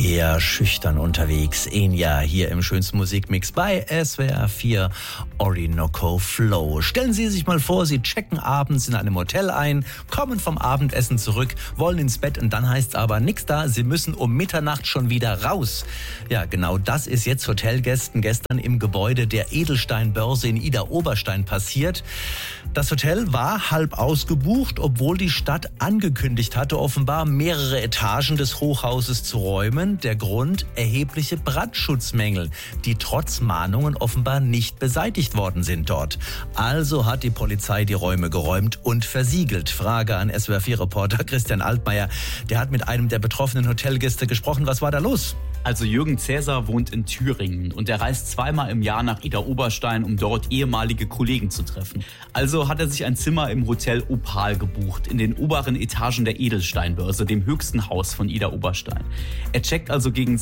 eher schüchtern unterwegs. Enya hier im schönsten Musikmix bei SWR 4 Orinoco Flow. Stellen Sie sich mal vor, Sie checken abends in einem Hotel ein, kommen vom Abendessen zurück, wollen ins Bett und dann heißt es aber nix da, Sie müssen um Mitternacht schon wieder raus. Ja, genau das ist jetzt Hotelgästen gestern im Gebäude der Edelsteinbörse in Idar-Oberstein passiert. Das Hotel war halb ausgebucht, obwohl die Stadt angekündigt hatte, offenbar mehrere Etagen des Hochhauses zu räumen. Der Grund: erhebliche Brandschutzmängel, die trotz Mahnungen offenbar nicht beseitigt worden sind dort. Also hat die Polizei die Räume geräumt und versiegelt. Frage an SWR4-Reporter Christian Altmaier. Der hat mit einem der betroffenen Hotelgäste gesprochen. Was war da los? Also Jürgen Cäsar wohnt in Thüringen und er reist zweimal im Jahr nach Idar-Oberstein, um dort ehemalige Kollegen zu treffen. Also hat er sich ein Zimmer im Hotel Opal gebucht, in den oberen Etagen der Edelsteinbörse, dem höchsten Haus von Idar-Oberstein. Er checkt also gegen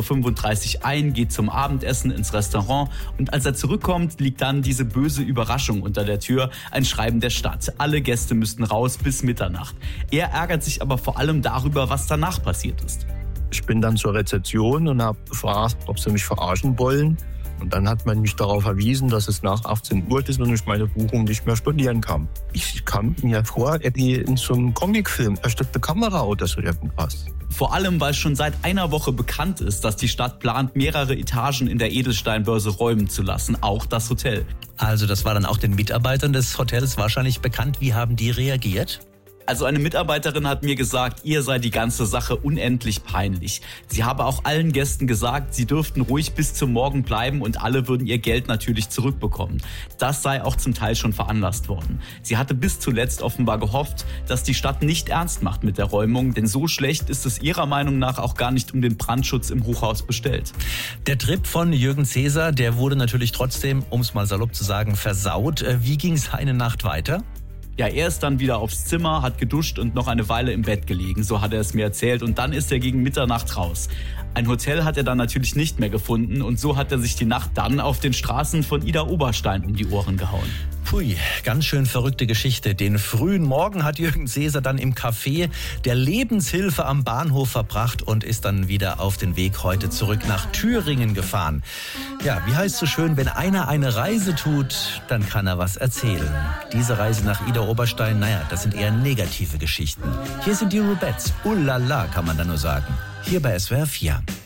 17.35 Uhr ein, geht zum Abendessen ins Restaurant und als er zurückkommt, liegt dann diese böse Überraschung unter der Tür, ein Schreiben der Stadt. Alle Gäste müssten raus bis Mitternacht. Er ärgert sich aber vor allem darüber, was danach passiert ist. Ich bin dann zur Rezeption und habe gefragt, ob sie mich verarschen wollen. Und dann hat man mich darauf verwiesen, dass es nach 18 Uhr ist und ich meine Buchung nicht mehr stornieren kann. Ich kam mir vor, wie in so einem Comicfilm, versteckte Kamera oder so irgendwas. Vor allem, weil schon seit einer Woche bekannt ist, dass die Stadt plant, mehrere Etagen in der Edelsteinbörse räumen zu lassen, auch das Hotel. Also das war dann auch den Mitarbeitern des Hotels wahrscheinlich bekannt. Wie haben die reagiert? Also eine Mitarbeiterin hat mir gesagt, ihr sei die ganze Sache unendlich peinlich. Sie habe auch allen Gästen gesagt, sie dürften ruhig bis zum Morgen bleiben und alle würden ihr Geld natürlich zurückbekommen. Das sei auch zum Teil schon veranlasst worden. Sie hatte bis zuletzt offenbar gehofft, dass die Stadt nicht ernst macht mit der Räumung, denn so schlecht ist es ihrer Meinung nach auch gar nicht um den Brandschutz im Hochhaus bestellt. Der Trip von Jürgen Cäsar, der wurde natürlich trotzdem, um es mal salopp zu sagen, versaut. Wie ging es eine Nacht weiter? Ja, er ist dann wieder aufs Zimmer, hat geduscht und noch eine Weile im Bett gelegen, so hat er es mir erzählt. Und dann ist er gegen Mitternacht raus. Ein Hotel hat er dann natürlich nicht mehr gefunden und so hat er sich die Nacht dann auf den Straßen von Idar-Oberstein um die Ohren gehauen. Pui, ganz schön verrückte Geschichte. Den frühen Morgen hat Jürgen Cäsar dann im Café der Lebenshilfe am Bahnhof verbracht und ist dann wieder auf den Weg heute zurück nach Thüringen gefahren. Ja, wie heißt so schön, wenn einer eine Reise tut, dann kann er was erzählen. Diese Reise nach Idar-Oberstein, naja, das sind eher negative Geschichten. Hier sind die Rubettes. Ullala, kann man da nur sagen. Hier bei SWR 4.